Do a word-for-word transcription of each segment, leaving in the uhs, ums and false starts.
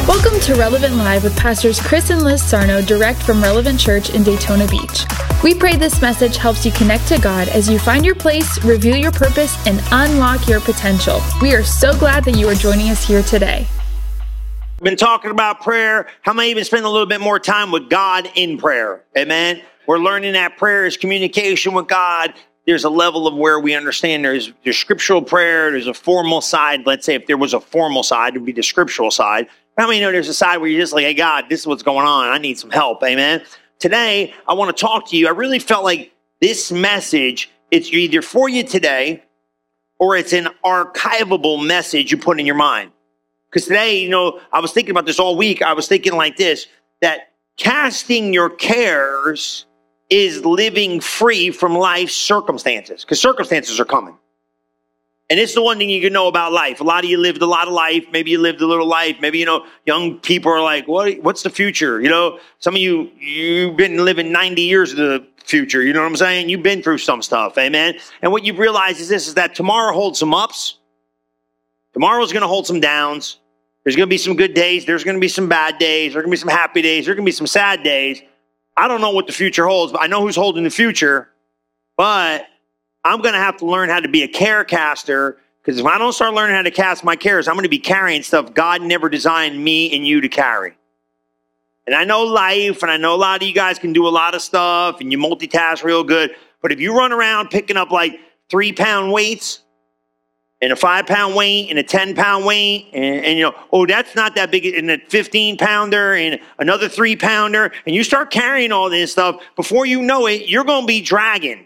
Welcome to Relevant Live with Pastors Chris and Liz Sarno, direct from Relevant Church in Daytona Beach. We pray this message helps you connect to God as you find your place, reveal your purpose, and unlock your potential. We are so glad that you are joining us here today. We've been talking about prayer. How many even spend a little bit more time with God in prayer? Amen. We're learning that prayer is communication with God. There's a level of where we understand there's, there's scriptural prayer. There's a formal side. Let's say if there was a formal side, it would be the scriptural side. How many know there's a side where you're just like, hey, God, this is what's going on. I need some help. Amen. Today, I want to talk to you. I really felt like this message, it's either for you today or it's an archivable message you put in your mind. Because today, you know, I was thinking about this all week. I was thinking like this, that casting your cares is living free from life's circumstances. Because circumstances are coming. And it's the one thing you can know about life. A lot of you lived a lot of life. Maybe you lived a little life. Maybe, you know, young people are like, what, what's the future? You know, some of you, you've been living ninety years of the future. You know what I'm saying? You've been through some stuff. Amen. And what you've realized is this, is that tomorrow holds some ups. Tomorrow's going to hold some downs. There's going to be some good days. There's going to be some bad days. There's going to be some happy days. There's going to be some sad days. I don't know what the future holds, but I know who's holding the future. But I'm going to have to learn how to be a care caster, because if I don't start learning how to cast my cares, I'm going to be carrying stuff God never designed me and you to carry. And I know life, and I know a lot of you guys can do a lot of stuff, and you multitask real good. But if you run around picking up like three-pound weights, and a five-pound weight, and a ten-pound weight, and, and you know, oh, that's not that big, and a fifteen-pounder, and another three-pounder, and you start carrying all this stuff, before you know it, you're going to be dragging.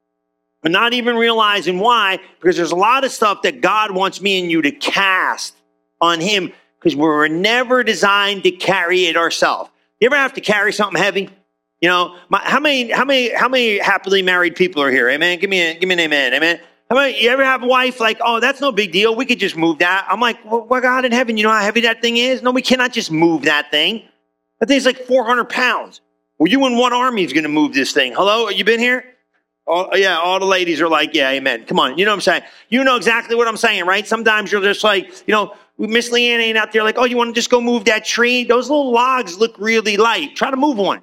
But not even realizing why, because there's a lot of stuff that God wants me and you to cast on him, because we were never designed to carry it ourselves. You ever have to carry something heavy? You know, my, how many, how many, how many happily married people are here? Amen. Give me a, give me an amen. Amen. How many, you ever have a wife like, oh, that's no big deal. We could just move that. I'm like, well, well, God in heaven, you know how heavy that thing is? No, we cannot just move that thing. That thing's like four hundred pounds. Well, you in one army is going to move this thing. Hello, you been here? Oh, yeah, all the ladies are like, yeah, amen. Come on, you know what I'm saying? You know exactly what I'm saying, right? Sometimes you're just like, you know, Miss Leanne ain't out there like, oh, you want to just go move that tree? Those little logs look really light. Try to move one.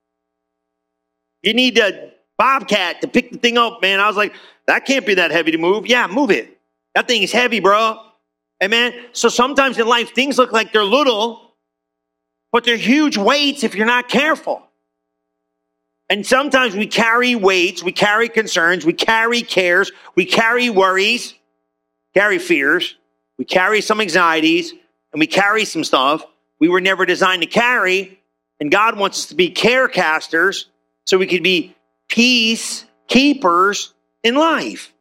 You need a bobcat to pick the thing up, man. I was like, that can't be that heavy to move. Yeah, move it. That thing is heavy, bro. Amen? So sometimes in life, things look like they're little, but they're huge weights if you're not careful. And sometimes we carry weights, we carry concerns, we carry cares, we carry worries, carry fears, we carry some anxieties, and we carry some stuff we were never designed to carry. And God wants us to be care casters so we could be peace keepers in life.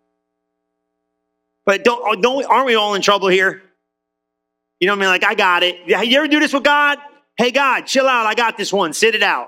But don't, don't, aren't we all in trouble here? You know what I mean? Like, I got it. You ever do this with God? Hey, God, chill out. I got this one. Sit it out.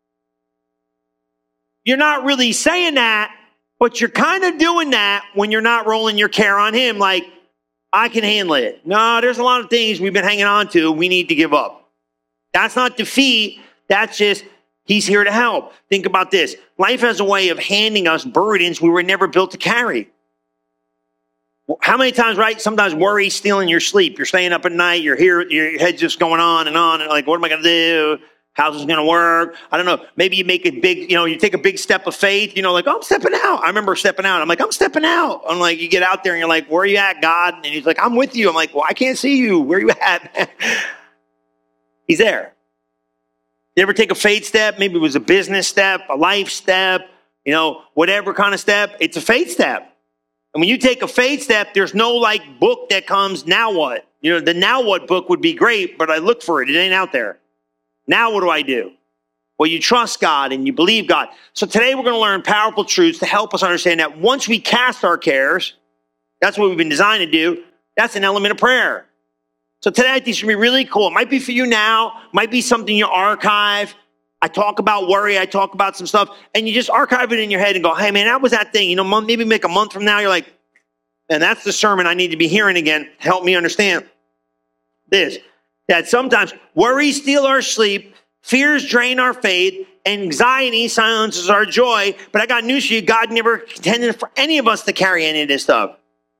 You're not really saying that, but you're kind of doing that when you're not rolling your care on him. Like, I can handle it. No, there's a lot of things we've been hanging on to we need to give up. That's not defeat. That's just, he's here to help. Think about this. Life has a way of handing us burdens we were never built to carry. How many times, right? Sometimes worry stealing your sleep. You're staying up at night. You're here. Your head's just going on and on. And like, what am I going to do? How's this going to work? I don't know. Maybe you make a big, you know, you take a big step of faith, you know, like, oh, I'm stepping out. I remember stepping out. I'm like, I'm stepping out. I'm like, you get out there and you're like, where are you at, God? And he's like, I'm with you. I'm like, well, I can't see you. Where are you at? He's there. You ever take a faith step? Maybe it was a business step, a life step, you know, whatever kind of step. It's a faith step. And when you take a faith step, there's no like book that comes, now what? You know, the now what book would be great, but I look for it. It ain't out there. Now what do I do? Well, you trust God and you believe God. So today we're going to learn powerful truths to help us understand that once we cast our cares, that's what we've been designed to do. That's an element of prayer. So today I think it's going to be really cool. It might be for you now. Might be something you archive. I talk about worry. I talk about some stuff. And you just archive it in your head and go, hey, man, that was that thing. You know, maybe make a month from now, you're like, and that's the sermon I need to be hearing again. Help me understand this. That sometimes worries steal our sleep, fears drain our faith, anxiety silences our joy. But I got news for you. God never intended for any of us to carry any of this stuff.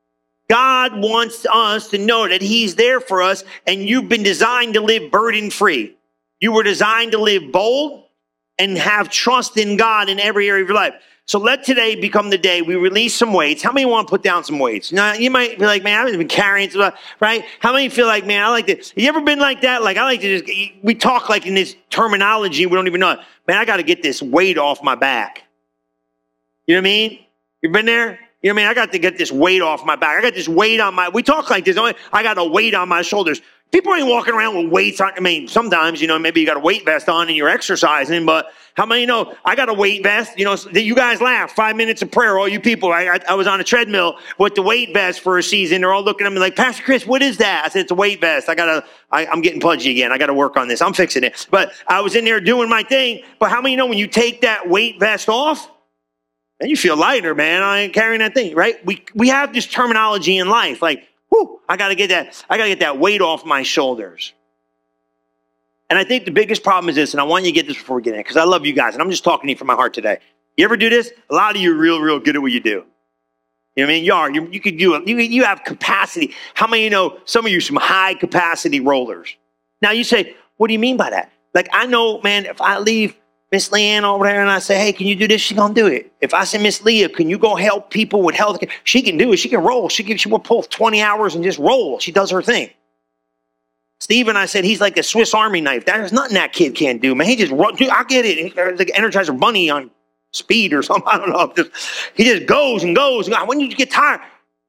God wants us to know that he's there for us, and you've been designed to live burden-free. You were designed to live bold and have trust in God in every area of your life. So let today become the day we release some weights. How many want to put down some weights? Now, you might be like, man, I haven't been carrying stuff, right? How many feel like, man, I like this? You ever been like that? Like, I like to just, we talk like in this terminology, we don't even know it. Man, I got to get this weight off my back. You know what I mean? You've been there? You know what I mean? I got to get this weight off my back. I got this weight on my, we talk like this. I got a weight on my shoulders. People ain't walking around with weights on. I mean, sometimes, you know, maybe you got a weight vest on and you're exercising, but how many know I got a weight vest? You know, you guys laugh. Five minutes of prayer, all you people. I, I, I was on a treadmill with the weight vest for a season. They're all looking at me like, Pastor Chris, what is that? I said, it's a weight vest. I got to, I'm getting pudgy again. I got to work on this. I'm fixing it. But I was in there doing my thing. But how many know when you take that weight vest off, and you feel lighter, man. I ain't carrying that thing, right? We, we have this terminology in life, like, whoo, I got to get that, I got to get that weight off my shoulders. And I think the biggest problem is this, and I want you to get this before we get in, because I love you guys, and I'm just talking to you from my heart today. You ever do this? A lot of you are real, real good at what you do. You know what I mean? You are. You, you could do it. You, you have capacity. How many of you know some of you are some high capacity rollers? Now you say, what do you mean by that? Like, I know, man, if I leave Miss Leanne over there and I say, hey, can you do this? She gonna do it. If I say, Miss Leah, can you go help people with health care? She can do it. She can roll. She can, she will pull twenty hours and just roll. She does her thing. Steve and I said, he's like a Swiss Army knife. There's nothing that kid can't do, man. He just, run, dude, I get it. He's like an Energizer Bunny on speed or something. I don't know. Just, he just goes and goes. When you get tired,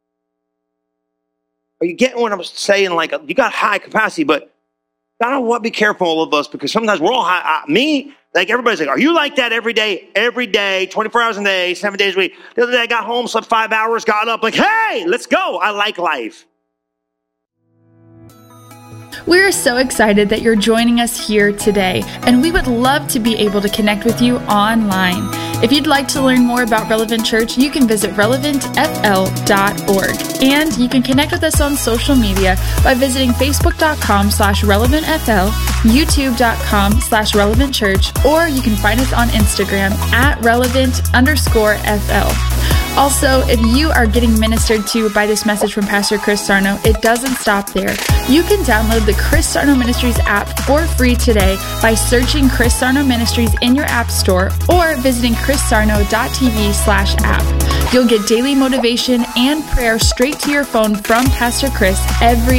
are you getting what I'm saying? Like, you got high capacity, but I don't want to be careful, all of us, because sometimes we're all high. I, me, like everybody's like, are you like that every day? Every day, twenty-four hours a day, seven days a week. The other day I got home, slept five hours, got up, like, hey, let's go. I like life. We are so excited that you're joining us here today, and we would love to be able to connect with you online. If you'd like to learn more about Relevant Church, you can visit relevant f l dot org, and you can connect with us on social media by visiting facebook.com slash relevantfl, youtube.com slash relevantchurch, or you can find us on Instagram at relevant underscore fl. Also, if you are getting ministered to by this message from Pastor Chris Sarno, it doesn't stop there. You can download the Chris Sarno Ministries app for free today by searching Chris Sarno Ministries in your app store or visiting chrissarno.tv slash app. You'll get daily motivation and prayer straight to your phone from Pastor Chris every